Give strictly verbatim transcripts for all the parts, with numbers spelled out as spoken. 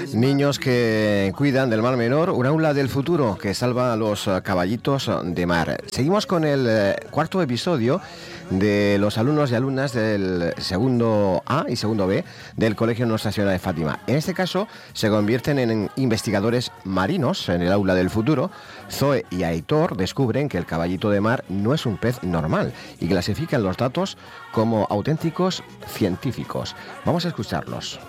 Niños que cuidan del mar menor, un aula del futuro que salva a los caballitos de mar. Seguimos con el cuarto episodio de los alumnos y alumnas del segundo A y segundo B del Colegio Nuestra Señora de Fátima. En este caso se convierten en investigadores marinos en el aula del futuro. Zoe y Aitor descubren que el caballito de mar no es un pez normal y clasifican los datos como auténticos científicos. Vamos a escucharlos.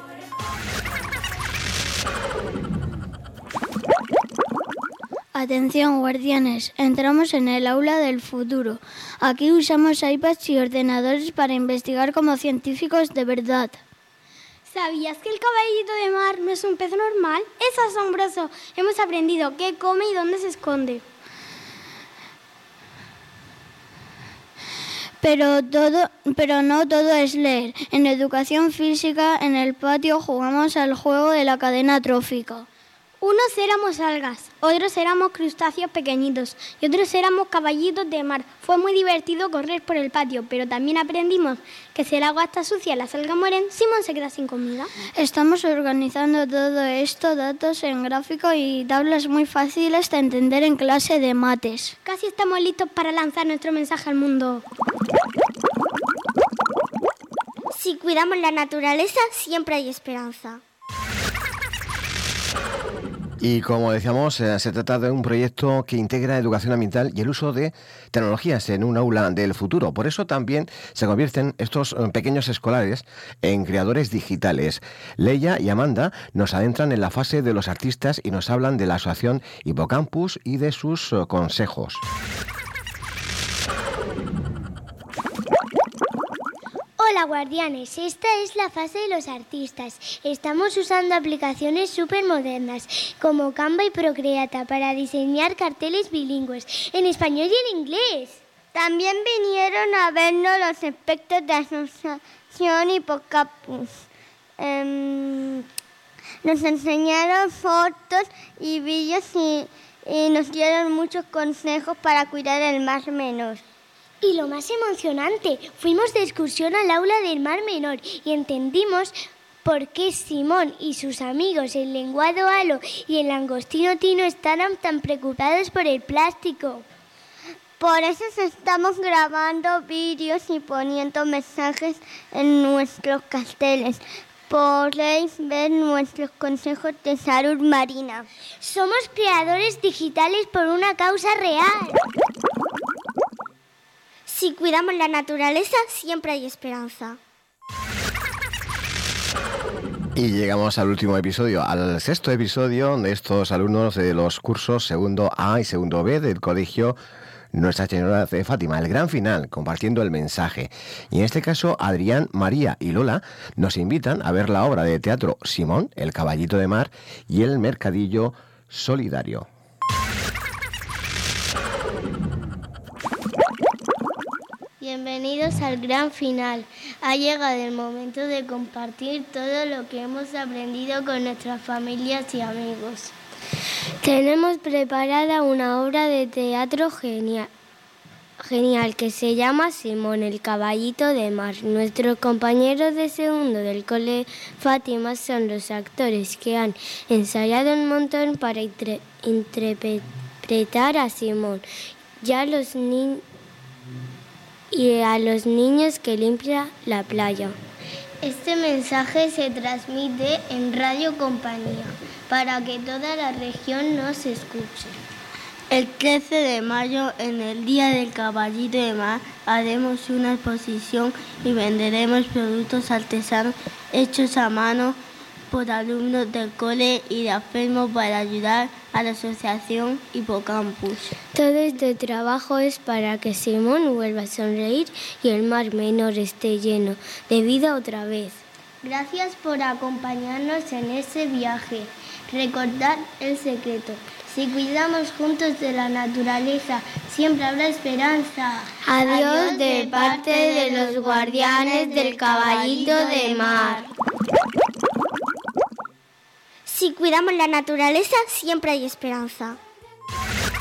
Atención, guardianes, entramos en el aula del futuro. Aquí usamos iPads y ordenadores para investigar como científicos de verdad. ¿Sabías que el caballito de mar no es un pez normal? Es asombroso. Hemos aprendido qué come y dónde se esconde. Pero todo, pero no todo es leer. En educación física, en el patio, jugamos al juego de la cadena trófica. Unos éramos algas, otros éramos crustáceos pequeñitos y otros éramos caballitos de mar. Fue muy divertido correr por el patio, pero también aprendimos que si el agua está sucia, las algas mueren, Simón se queda sin comida. Estamos organizando todo esto, datos en gráfico y tablas muy fáciles de entender en clase de mates. Casi estamos listos para lanzar nuestro mensaje al mundo. Si cuidamos la naturaleza, siempre hay esperanza. Y como decíamos, eh, se trata de un proyecto que integra educación ambiental y el uso de tecnologías en un aula del futuro. Por eso también se convierten estos eh, pequeños escolares en creadores digitales. Leia y Amanda nos adentran en la fase de los artistas y nos hablan de la asociación Hipocampus y de sus eh, consejos. Hola guardianes, esta es la fase de los artistas. Estamos usando aplicaciones súper modernas como Canva y Procreata para diseñar carteles bilingües en español y en inglés. También vinieron a vernos los expertos de Asociación Hipocampus. Eh, nos enseñaron fotos y vídeos y, y nos dieron muchos consejos para cuidar el mar menor. Y lo más emocionante, fuimos de excursión al aula del Mar Menor y entendimos por qué Simón y sus amigos, el lenguado halo y el langostino Tino, estaban tan preocupados por el plástico. Por eso estamos grabando vídeos y poniendo mensajes en nuestros carteles. Podéis ver nuestros consejos de salud marina. Somos creadores digitales por una causa real. Si cuidamos la naturaleza, siempre hay esperanza. Y llegamos al último episodio, al sexto episodio de estos alumnos de los cursos segundo A y segundo B del Colegio Nuestra Señora de Fátima, el gran final, compartiendo el mensaje. Y en este caso, Adrián, María y Lola nos invitan a ver la obra de teatro Simón, el caballito de mar y el mercadillo solidario. Bienvenidos al gran final. Ha llegado el momento de compartir todo lo que hemos aprendido con nuestras familias y amigos. Tenemos preparada una obra de teatro genial, genial que se llama Simón, el caballito de mar. Nuestros compañeros de segundo del Cole Fátima son los actores que han ensayado un montón para intre- interpretar a Simón. Ya los niños y a los niños que limpian la playa. Este mensaje se transmite en Radio Compañía para que toda la región nos escuche. El trece de mayo, en el Día del Caballito de Mar, haremos una exposición y venderemos productos artesanos hechos a mano por alumnos del cole y de AFEMO para ayudar a la asociación Hipocampus. Todo este trabajo es para que Simón vuelva a sonreír y el mar menor esté lleno de vida otra vez. Gracias por acompañarnos en ese viaje. Recordad el secreto. Si cuidamos juntos de la naturaleza, siempre habrá esperanza. Adiós de parte de los guardianes del caballito de mar. Si cuidamos la naturaleza, siempre hay esperanza.